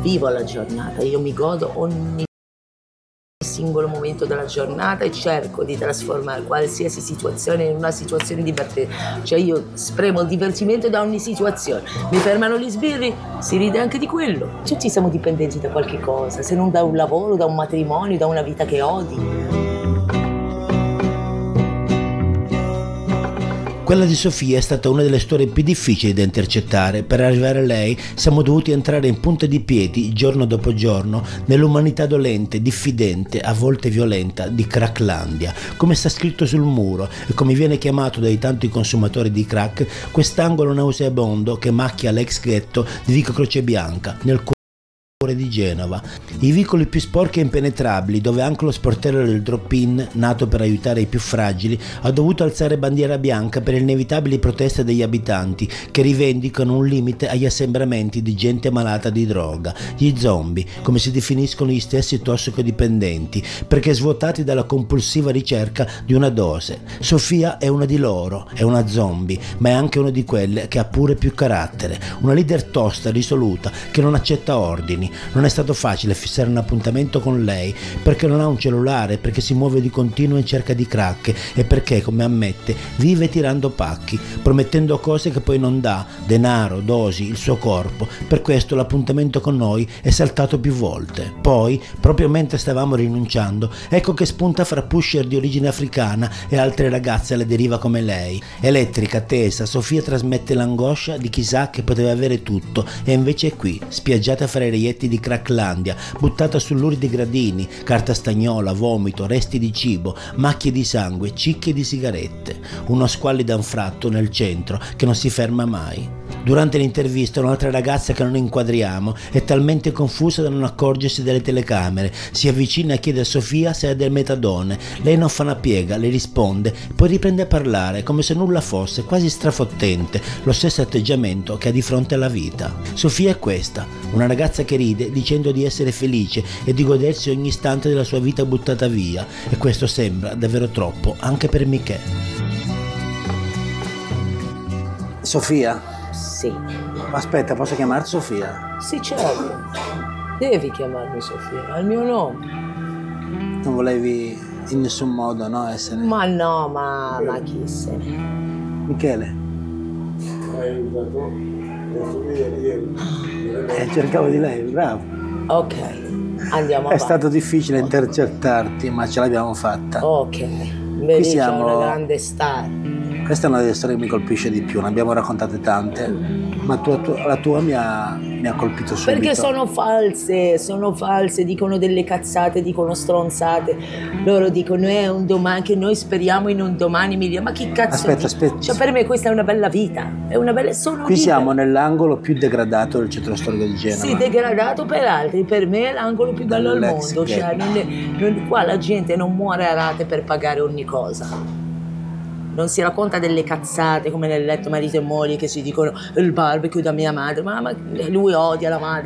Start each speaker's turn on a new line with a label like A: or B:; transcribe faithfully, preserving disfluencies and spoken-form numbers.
A: vivo la giornata, io mi godo ogni singolo momento della giornata e cerco di trasformare qualsiasi situazione in una situazione divertente. Cioè io spremo il divertimento da ogni situazione. Mi fermano gli sbirri, si ride anche di quello. Tutti siamo dipendenti da qualche cosa, se non da un lavoro, da un matrimonio, da una vita che odi.
B: Quella di Sofia è stata una delle storie più difficili da intercettare. Per arrivare a lei siamo dovuti entrare in punta di piedi, giorno dopo giorno, nell'umanità dolente, diffidente, a volte violenta di Cracklandia. Come sta scritto sul muro e come viene chiamato dai tanti consumatori di crack, quest'angolo nauseabondo che macchia l'ex ghetto di Vico Crocebianca, nel cuore di Genova, i vicoli più sporchi e impenetrabili, dove anche lo sportello del drop-in, nato per aiutare i più fragili, ha dovuto alzare bandiera bianca per le inevitabili proteste degli abitanti che rivendicano un limite agli assembramenti di gente malata di droga, gli zombie, come si definiscono gli stessi tossicodipendenti, perché svuotati dalla compulsiva ricerca di una dose. Sofia è una di loro, è una zombie, ma è anche una di quelle che ha pure più carattere, una leader tosta, risoluta, che non accetta ordini. Non è stato facile fissare un appuntamento con lei perché non ha un cellulare, perché si muove di continuo in cerca di crack e perché, come ammette, vive tirando pacchi, promettendo cose che poi non dà, denaro, dosi, il suo corpo. Per questo l'appuntamento con noi è saltato più volte. Poi, proprio mentre stavamo rinunciando, ecco che spunta fra pusher di origine africana e altre ragazze alla deriva come lei. Elettrica, tesa, Sofia trasmette l'angoscia di chi sa che poteva avere tutto e invece è qui, spiaggiata fra i reietti di Cracklandia, buttata su luridi gradini, carta stagnola, vomito, resti di cibo, macchie di sangue, cicche di sigarette, uno squallido anfratto nel centro che non si ferma mai. Durante l'intervista un'altra ragazza che non inquadriamo è talmente confusa da non accorgersi delle telecamere, si avvicina e chiede a Sofia se ha del metadone. Lei non fa una piega, le risponde, poi riprende a parlare come se nulla fosse, quasi strafottente, lo stesso atteggiamento che ha di fronte alla vita. Sofia è questa, una ragazza che ride dicendo di essere felice e di godersi ogni istante della sua vita buttata via, e questo sembra davvero troppo anche per Michè.
C: Sofia?
A: Sì.
C: Aspetta, posso chiamarti Sofia?
A: Sì, certo. Devi chiamarmi Sofia, è il mio nome.
C: Non volevi in nessun modo, no, essere...
A: Ma no, ma, ma chi se ne...
C: Michele? Eh, cercavo di lei, bravo.
A: Ok, andiamo
C: È
A: avanti.
C: stato difficile intercettarti, ma ce l'abbiamo fatta.
A: Ok, vedi,
C: siamo-
A: c'è una grande star.
C: Questa è una delle storie che mi colpisce di più, ne abbiamo raccontate tante, ma tua- tua- la tua mi ha, mi ha colpito subito.
A: Perché sono false, sono false, dicono delle cazzate, dicono stronzate. Loro dicono è un domani, che noi speriamo in un domani migliore. Ma chi cazzo
C: Aspetta,
A: di-
C: aspetta.
A: Cioè per me questa è una bella vita, è una bella... sono
C: Qui
A: vita.
C: siamo nell'angolo più degradato del centro storico di Genova.
A: Sì, degradato per altri, per me è l'angolo più bello al
C: L'ex
A: mondo. Cioè,
C: ghetto.
A: non è- non- qua la gente non muore a rate per pagare ogni cosa. Non si racconta delle cazzate come nel letto marito e moglie che si dicono il barbecue da mia madre, ma, ma lui odia la madre.